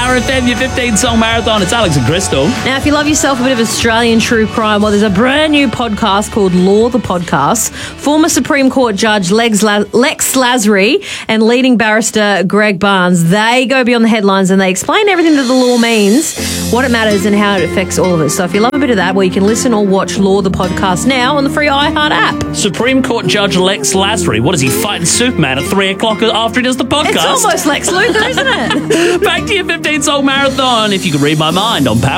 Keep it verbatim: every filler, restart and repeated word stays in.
Power F M, your fifteen song marathon. It's Alex and Crystal. Now, if you love yourself a bit of Australian true crime, well, there's a brand new podcast called Law the Podcast. Former Supreme Court Judge Lex, La- Lex Lasry and leading barrister Greg Barnes, they go beyond the headlines and they explain everything that the law means, what it matters and how it affects all of us. So if you love a bit of that, well, you can listen or watch Law the Podcast now on the free iHeart app. Supreme Court Judge Lex Lasry. What is he, fighting Superman at three o'clock after he does the podcast? It's almost Lex Luthor, isn't it? Back to your fifteen song marathon. If you could read my mind on Power